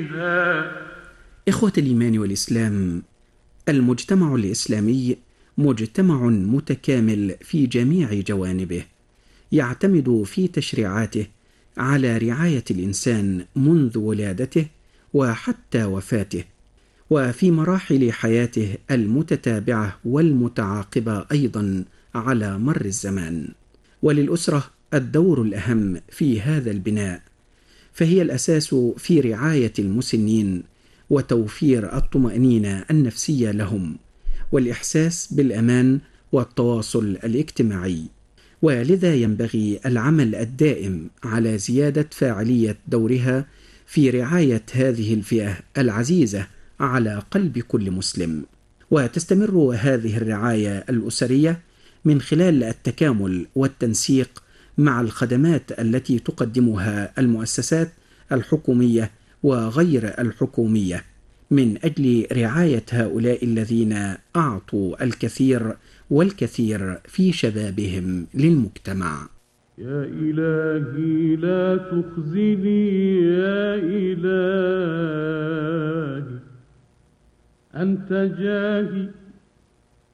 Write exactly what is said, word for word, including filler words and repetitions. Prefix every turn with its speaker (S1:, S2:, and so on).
S1: بها.
S2: إخوة الإيمان والإسلام، المجتمع الإسلامي مجتمع متكامل في جميع جوانبه، يعتمد في تشريعاته على رعاية الإنسان منذ ولادته وحتى وفاته، وفي مراحل حياته المتتابعة والمتعاقبة أيضا على مر الزمان. وللأسرة الدور الأهم في هذا البناء، فهي الأساس في رعاية المسنين وتوفير الطمأنينة النفسية لهم والإحساس بالأمان والتواصل الاجتماعي. ولذا ينبغي العمل الدائم على زيادة فاعلية دورها في رعاية هذه الفئة العزيزة على قلب كل مسلم. وتستمر هذه الرعاية الأسرية من خلال التكامل والتنسيق مع الخدمات التي تقدمها المؤسسات الحكومية وغير الحكومية من أجل رعاية هؤلاء الذين أعطوا الكثير والكثير في شبابهم للمجتمع.
S1: يا إلهي لا تخزني، يا إلهي أنت جاهي